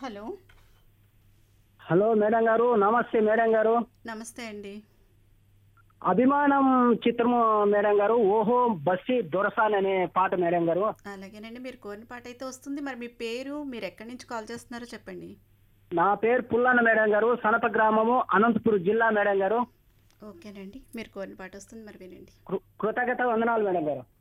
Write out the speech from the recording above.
Hello. Hello madam గారు, నమస్తే madam గారు. నమస్తే అండి. అభిమానం చిత్రము మేడం గారు, ఓహో బస్సి దొరసాని అనే పాట మేడం గారు. అలాగేనండి. మీరు కోరిన పాటయితే వస్తుంది. మరి మీ పేరు, మీరెక్కడి నుంచి కాల్ చేస్తున్నారో చెప్పండి? నా పేరు పుల్లన్న మేడం గారు, సనప గ్రామము, అనంతపురం జిల్లా మేడం గారు. ఓకేనండి. మీరు కోరిన పాటొస్తుంది. మరి వినండి. కృతజ్ఞత వందనాలు మేడం గారు.